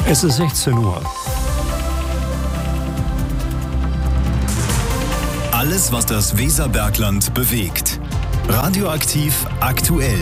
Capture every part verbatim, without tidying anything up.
Es ist sechzehn Uhr. Alles, was das Weserbergland bewegt. Radioaktiv aktuell.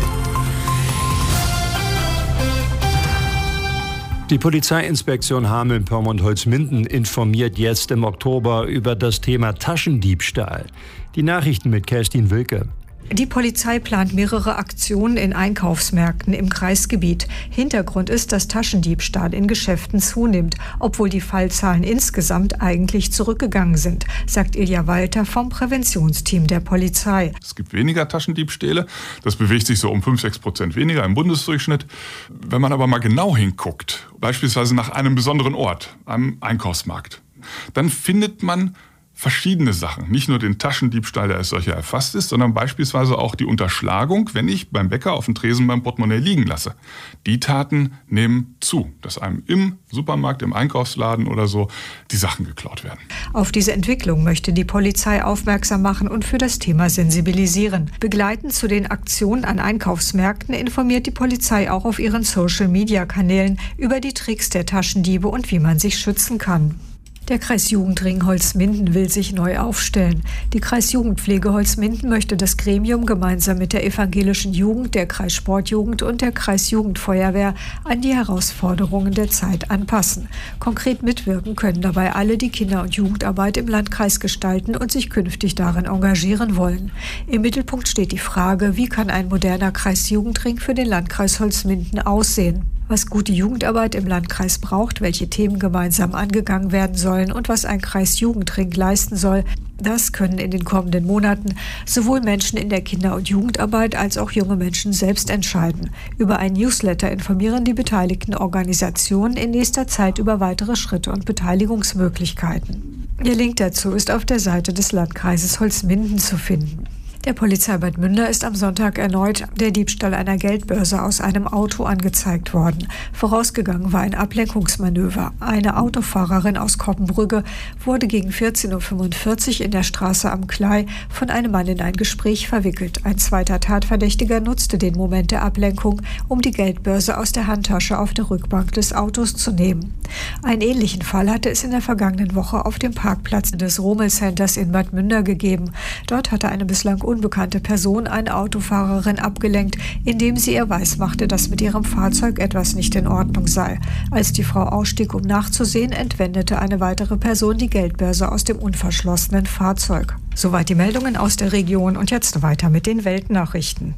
Die Polizeiinspektion Hameln-Pyrmont-Holzminden informiert jetzt im Oktober über das Thema Taschendiebstahl. Die Nachrichten mit Kerstin Wilke. Die Polizei plant mehrere Aktionen in Einkaufsmärkten im Kreisgebiet. Hintergrund ist, dass Taschendiebstahl in Geschäften zunimmt, obwohl die Fallzahlen insgesamt eigentlich zurückgegangen sind, sagt Ilja Walter vom Präventionsteam der Polizei. Es gibt weniger Taschendiebstähle, das bewegt sich so um fünf, sechs Prozent weniger im Bundesdurchschnitt. Wenn man aber mal genau hinguckt, beispielsweise nach einem besonderen Ort, einem Einkaufsmarkt, dann findet man verschiedene Sachen. Nicht nur den Taschendiebstahl, der als solcher erfasst ist, sondern beispielsweise auch die Unterschlagung, wenn ich beim Bäcker auf dem Tresen mein Portemonnaie liegen lasse. Die Taten nehmen zu, dass einem im Supermarkt, im Einkaufsladen oder so die Sachen geklaut werden. Auf diese Entwicklung möchte die Polizei aufmerksam machen und für das Thema sensibilisieren. Begleitend zu den Aktionen an Einkaufsmärkten informiert die Polizei auch auf ihren Social-Media-Kanälen über die Tricks der Taschendiebe und wie man sich schützen kann. Der Kreisjugendring Holzminden will sich neu aufstellen. Die Kreisjugendpflege Holzminden möchte das Gremium gemeinsam mit der evangelischen Jugend, der Kreissportjugend und der Kreisjugendfeuerwehr an die Herausforderungen der Zeit anpassen. Konkret mitwirken können dabei alle, die Kinder- und Jugendarbeit im Landkreis gestalten und sich künftig darin engagieren wollen. Im Mittelpunkt steht die Frage, wie kann ein moderner Kreisjugendring für den Landkreis Holzminden aussehen? Was gute Jugendarbeit im Landkreis braucht, welche Themen gemeinsam angegangen werden sollen und was ein Kreisjugendring leisten soll, das können in den kommenden Monaten sowohl Menschen in der Kinder- und Jugendarbeit als auch junge Menschen selbst entscheiden. Über ein Newsletter informieren die beteiligten Organisationen in nächster Zeit über weitere Schritte und Beteiligungsmöglichkeiten. Der Link dazu ist auf der Seite des Landkreises Holzminden zu finden. Der Polizei Bad Münder ist am Sonntag erneut der Diebstahl einer Geldbörse aus einem Auto angezeigt worden. Vorausgegangen war ein Ablenkungsmanöver. Eine Autofahrerin aus Koppenbrügge wurde gegen vierzehn Uhr fünfundvierzig in der Straße am Klei von einem Mann in ein Gespräch verwickelt. Ein zweiter Tatverdächtiger nutzte den Moment der Ablenkung, um die Geldbörse aus der Handtasche auf der Rückbank des Autos zu nehmen. Einen ähnlichen Fall hatte es in der vergangenen Woche auf dem Parkplatz des Rommel Centers in Bad Münder gegeben. Dort hatte eine bislang unbekannte Person eine Autofahrerin abgelenkt, indem sie ihr weismachte, dass mit ihrem Fahrzeug etwas nicht in Ordnung sei. Als die Frau ausstieg, um nachzusehen, entwendete eine weitere Person die Geldbörse aus dem unverschlossenen Fahrzeug. Soweit die Meldungen aus der Region und jetzt weiter mit den Weltnachrichten.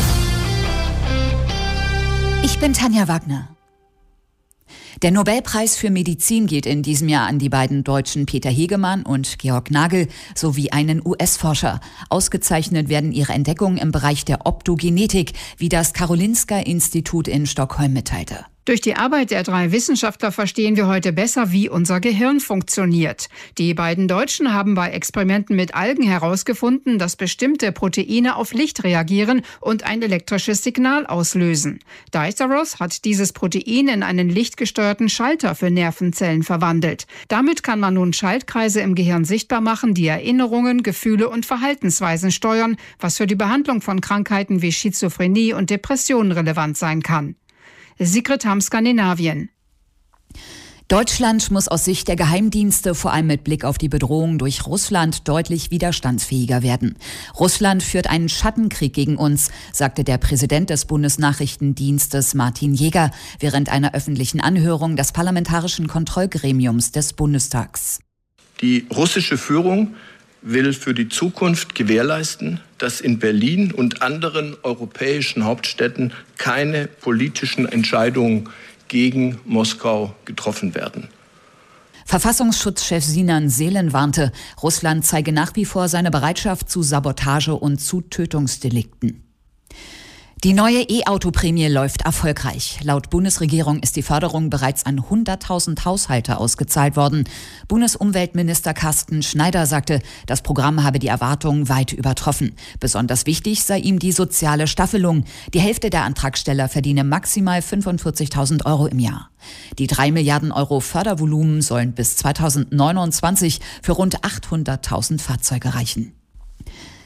Ich bin Tanja Wagner. Der Nobelpreis für Medizin geht in diesem Jahr an die beiden Deutschen Peter Hegemann und Georg Nagel sowie einen U S-Forscher. Ausgezeichnet werden ihre Entdeckungen im Bereich der Optogenetik, wie das Karolinska-Institut in Stockholm mitteilte. Durch die Arbeit der drei Wissenschaftler verstehen wir heute besser, wie unser Gehirn funktioniert. Die beiden Deutschen haben bei Experimenten mit Algen herausgefunden, dass bestimmte Proteine auf Licht reagieren und ein elektrisches Signal auslösen. Diceros hat dieses Protein in einen lichtgesteuerten Schalter für Nervenzellen verwandelt. Damit kann man nun Schaltkreise im Gehirn sichtbar machen, die Erinnerungen, Gefühle und Verhaltensweisen steuern, was für die Behandlung von Krankheiten wie Schizophrenie und Depressionen relevant sein kann. Sigrid Hamm, Skandinavien. Deutschland muss aus Sicht der Geheimdienste vor allem mit Blick auf die Bedrohung durch Russland deutlich widerstandsfähiger werden. Russland führt einen Schattenkrieg gegen uns, sagte der Präsident des Bundesnachrichtendienstes Martin Jäger während einer öffentlichen Anhörung des Parlamentarischen Kontrollgremiums des Bundestags. Die russische Führung will für die Zukunft gewährleisten, dass in Berlin und anderen europäischen Hauptstädten keine politischen Entscheidungen gegen Moskau getroffen werden. Verfassungsschutzchef Sinan Seelen warnte, Russland zeige nach wie vor seine Bereitschaft zu Sabotage und zu Tötungsdelikten. Die neue E-Auto-Prämie läuft erfolgreich. Laut Bundesregierung ist die Förderung bereits an hunderttausend Haushalte ausgezahlt worden. Bundesumweltminister Carsten Schneider sagte, das Programm habe die Erwartungen weit übertroffen. Besonders wichtig sei ihm die soziale Staffelung. Die Hälfte der Antragsteller verdiene maximal fünfundvierzigtausend Euro im Jahr. Die drei Milliarden Euro Fördervolumen sollen bis zweitausendneunundzwanzig für rund achthunderttausend Fahrzeuge reichen.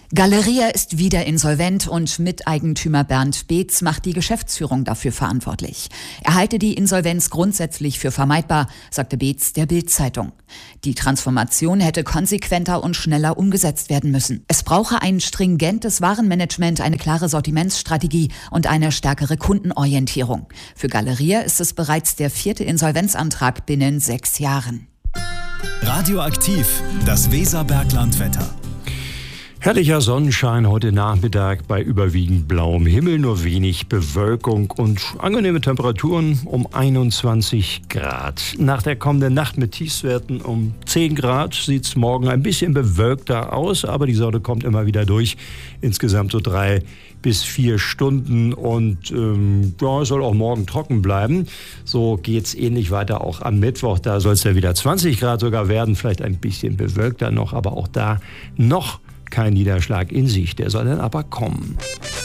Galeria ist wieder insolvent und Miteigentümer Bernd Beetz macht die Geschäftsführung dafür verantwortlich. Er halte die Insolvenz grundsätzlich für vermeidbar, sagte Beetz der Bild-Zeitung. Die Transformation hätte konsequenter und schneller umgesetzt werden müssen. Es brauche ein stringentes Warenmanagement, eine klare Sortimentsstrategie und eine stärkere Kundenorientierung. Für Galeria ist es bereits der vierte Insolvenzantrag binnen sechs Jahren. Radioaktiv, das Weserberglandwetter. Herrlicher Sonnenschein heute Nachmittag bei überwiegend blauem Himmel, nur wenig Bewölkung und angenehme Temperaturen um einundzwanzig Grad. Nach der kommenden Nacht mit Tiefstwerten um zehn Grad sieht es morgen ein bisschen bewölkter aus, aber die Sonne kommt immer wieder durch. Insgesamt so drei bis vier Stunden und ähm, ja, es soll auch morgen trocken bleiben. So geht's ähnlich weiter auch am Mittwoch. Da soll es ja wieder zwanzig Grad sogar werden, vielleicht ein bisschen bewölkter noch, aber auch da noch kein Niederschlag in sich, der soll dann aber kommen.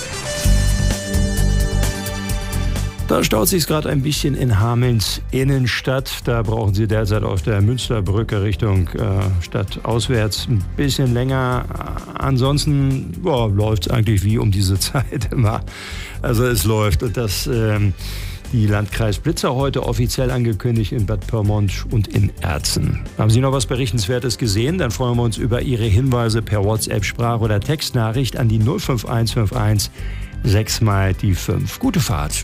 Da staut sich gerade ein bisschen in Hamelns Innenstadt. Da brauchen Sie derzeit auf der Münsterbrücke Richtung äh, Stadt auswärts ein bisschen länger. Ansonsten ja, läuft es eigentlich wie um diese Zeit immer. Also es läuft und das ähm, die Landkreisblitzer heute offiziell angekündigt in Bad Pyrmont und in Erzen. Haben Sie noch was Berichtenswertes gesehen? Dann freuen wir uns über Ihre Hinweise per WhatsApp, Sprach- oder Textnachricht an die null fünf eins fünf eins sechs mal die fünf. Gute Fahrt.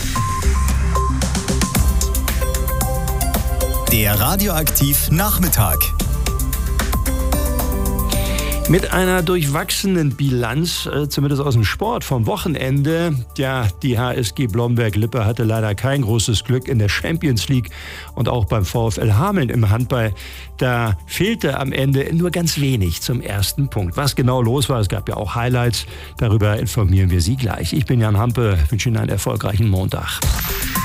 Der Radioaktiv Nachmittag. Mit einer durchwachsenen Bilanz, äh, zumindest aus dem Sport vom Wochenende. Ja, die H S G Blomberg-Lippe hatte leider kein großes Glück in der Champions League und auch beim VfL Hameln im Handball. Da fehlte am Ende nur ganz wenig zum ersten Punkt. Was genau los war, es gab ja auch Highlights. Darüber informieren wir Sie gleich. Ich bin Jan Hampe, wünsche Ihnen einen erfolgreichen Montag.